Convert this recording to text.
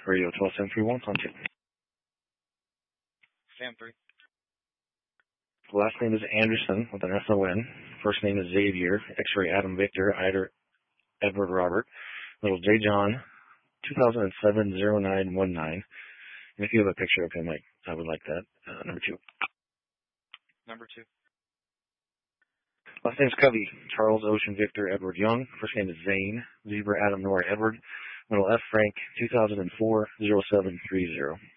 Radio 12731, contact. Sam 3. Last name is Anderson with an S-O-N. First name is Xavier, X-ray Adam Victor, Ida Edward Robert, little J John, 2007-0919. And if you have a picture of him, I would like that. Number 2. Number 2. Last name is Covey, Charles Ocean Victor Edward Young. First name is Zane, Zebra Adam Nora Edward. Middle F Frank, 2004-0730.